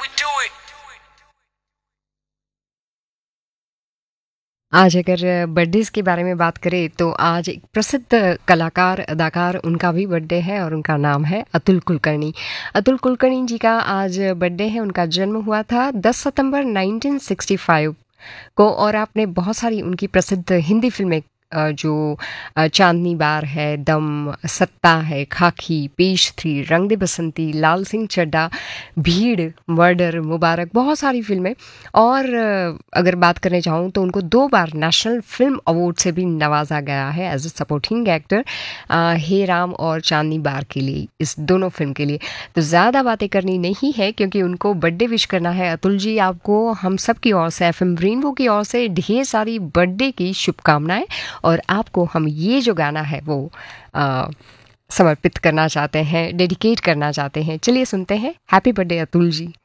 आज अगर बर्थडेज के बारे में बात करें तो आज एक प्रसिद्ध कलाकार अदाकार उनका भी बर्थडे है और उनका नाम है अतुल कुलकर्णी। अतुल कुलकर्णी जी का आज बर्थडे है। उनका जन्म हुआ था 10 सितंबर 1965 को और आपने बहुत सारी उनकी प्रसिद्ध हिंदी फिल्में जो चांदनी बार है, दम, सत्ता है, खाकी, पेश थ्री, रंग दे बसंती, लाल सिंह चड्ढा, भीड़, मर्डर, मुबारक, बहुत सारी फिल्में। और अगर बात करने चाहूँ तो उनको 2 बार नेशनल फिल्म अवार्ड से भी नवाजा गया है एज अ सपोर्टिंग एक्टर, हे राम और चांदनी बार के लिए, इस दोनों फिल्म के लिए। तो ज़्यादा बातें करनी नहीं है क्योंकि उनको बर्थडे विश करना है। अतुल जी, आपको हम सब की ओर से, एफएम रेनबो की ओर से ढेर सारी बर्थडे की शुभकामनाएं। और आपको हम ये जो गाना है वो अ, समर्पित करना चाहते हैं, डेडिकेट करना चाहते हैं। चलिए सुनते हैं। Happy birthday Atul ji.